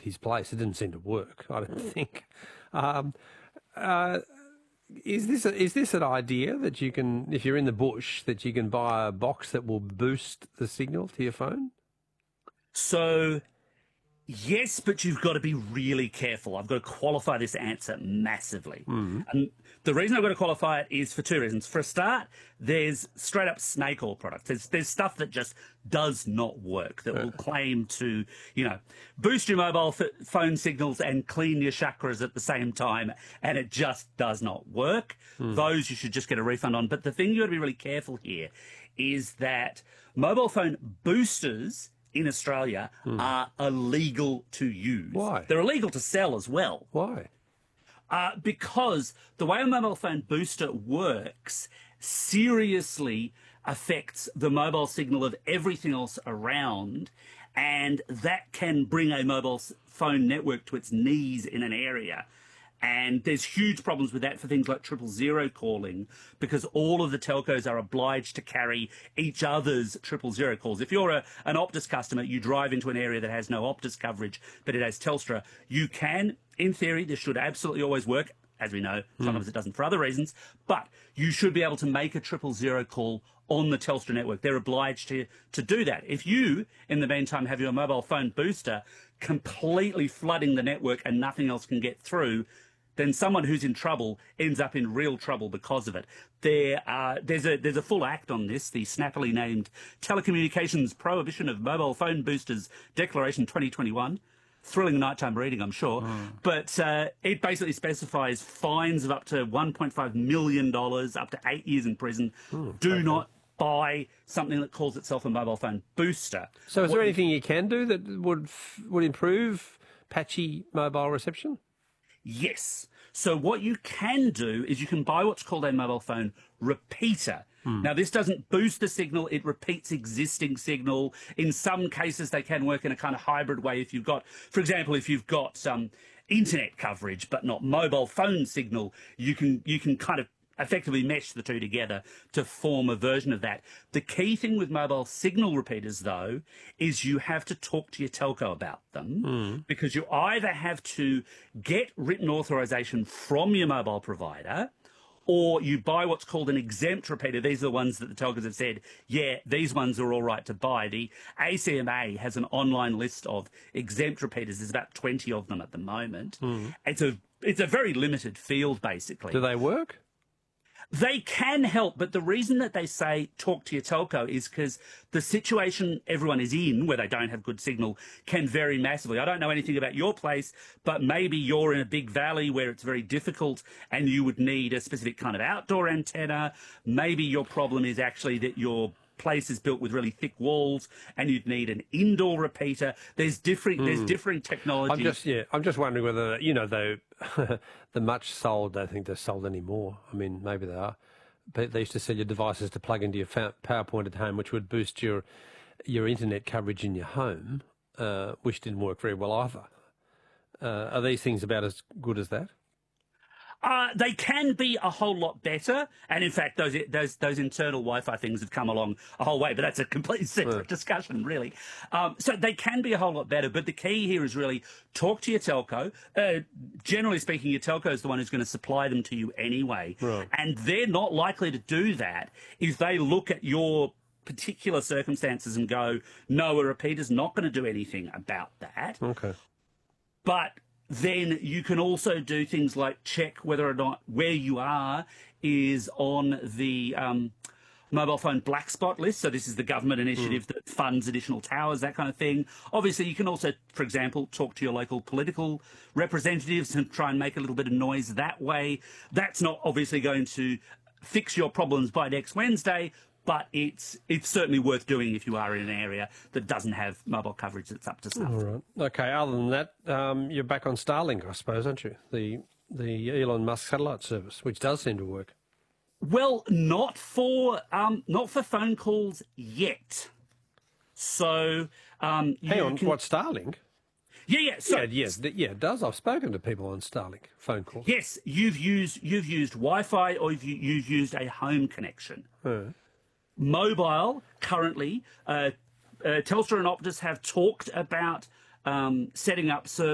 his place. It didn't seem to work, I don't think. Um, is this an idea that you can, if you're in the bush, that you can buy a box that will boost the signal to your phone? So, yes, but you've got to be really careful. I've got to qualify this answer massively. And the reason I've got to qualify it is for two reasons. For a start, there's straight up snake oil products. There's stuff that just does not work, that will claim to, boost your mobile phone signals and clean your chakras at the same time, and it just does not work. Those you should just get a refund on. But the thing you've got to be really careful here is that mobile phone boosters in Australia are illegal to use. Why? They're illegal to sell as well. Why? Because the way a mobile phone booster works seriously affects the mobile signal of everything else around, and that can bring a mobile phone network to its knees in an area. And there's huge problems with that for things like 000 calling, because all of the telcos are obliged to carry each other's 000 calls. If you're an Optus customer, you drive into an area that has no Optus coverage, but it has Telstra, you can, in theory, this should absolutely always work. As we know, sometimes it doesn't for other reasons, but you should be able to make a 000 call on the Telstra network. They're obliged to do that. If you, in the meantime, have your mobile phone booster completely flooding the network and nothing else can get through, then someone who's in trouble ends up in real trouble because of it. There's a full act on this, the snappily named Telecommunications Prohibition of Mobile Phone Boosters Declaration 2021. Thrilling nighttime reading, I'm sure. But it basically specifies fines of up to $1.5 million, up to 8 years in prison. Do not buy something that calls itself a mobile phone booster. So is there anything you can do that would improve patchy mobile reception? Yes. So what you can do is you can buy what's called a mobile phone repeater. Now, this doesn't boost the signal, it repeats existing signal. In some cases, they can work in a kind of hybrid way. If you've got, for example, if you've got some internet coverage but not mobile phone signal, you can kind of effectively mesh the two together to form a version of that. The key thing with mobile signal repeaters, though, is you have to talk to your telco about them, because you either have to get written authorization from your mobile provider, or you buy what's called an exempt repeater. These are the ones that the telcos have said, yeah, these ones are all right to buy. The ACMA has an online list of exempt repeaters. There's about 20 of them at the moment. It's a very limited field, basically. Do they work? They can help, but the reason that they say talk to your telco is because the situation everyone is in, where they don't have good signal, can vary massively. I don't know anything about your place, but maybe you're in a big valley where it's very difficult and you would need a specific kind of outdoor antenna. Maybe your problem is actually that your place is built with really thick walls and you'd need an indoor repeater. There's differing technologies. I'm just wondering whether, the much sold, I don't think they're sold anymore. I mean, maybe they are. But they used to sell your devices to plug into your power point at home, which would boost your internet coverage in your home, which didn't work very well either. Are these things about as good as that? They can be a whole lot better, and in fact, those internal Wi-Fi things have come along a whole way. But that's a completely separate discussion, really. So they can be a whole lot better. But the key here is really talk to your telco. Generally speaking, your telco is the one who's going to supply them to you anyway, and they're not likely to do that if they look at your particular circumstances and go, "No, a repeater's not going to do anything about that." Okay, but then you can also do things like check whether or not where you are is on the mobile phone black spot list. So this is the government initiative that funds additional towers, that kind of thing. Obviously, you can also, for example, talk to your local political representatives and try and make a little bit of noise that way. That's not obviously going to fix your problems by next Wednesday, but it's certainly worth doing if you are in an area that doesn't have mobile coverage that's up to snuff. All right. Okay, other than that, you're back on Starlink, I suppose, aren't you? The Elon Musk satellite service, which does seem to work. Well, not for phone calls yet. So hang on, what, Starlink? Yeah. So it does. I've spoken to people on Starlink phone calls. Yes, you've used Wi-Fi or you've used a home connection. Mobile, currently, Telstra and Optus have talked about setting up service